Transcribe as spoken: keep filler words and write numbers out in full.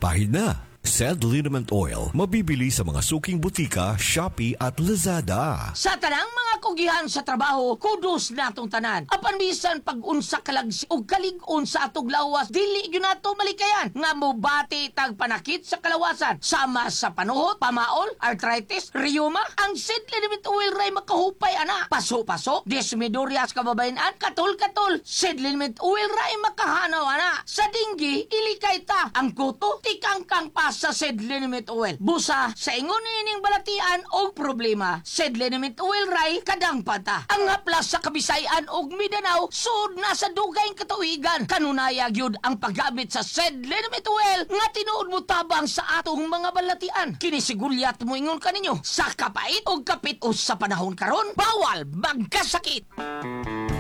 Pahid na. Sed Liniment Oil, mabibili sa mga suking butika, Shopee at Lazada. Sa tanang mga kugihan sa trabaho, kudos natong tanan. Apan bisan pag-unsa kalagsi o kalig-on sa atog lawas, dili yun nato malikayan. Nga mo bati tag panakit sa kalawasan. Sama sa panuhot, pamaol, arthritis, rheuma, ang Sed Liniment Oil ray makahupay ana. Paso-paso, desmidurias kababayan, katul-katul. Sed Liniment Oil ray makahanaw ana. Sa dinggi, ilikay ta. Ang kuto, tikangkang pas sa Sed Liniment Oil. Busa sa ingon nining balatian og problema. Sed Liniment Oil ray kadang pata. Ang haplas sa Kabisayan og Mindanao sud na sa dugayng katuigan. Kanunayag yun ang paggamit sa Sed Liniment Oil nga tinuod mo tabang sa atong mga balatian. Kinisigulyat mo ingon kaninyo sa kapait og kapit o sa panahon karon bawal magkasakit.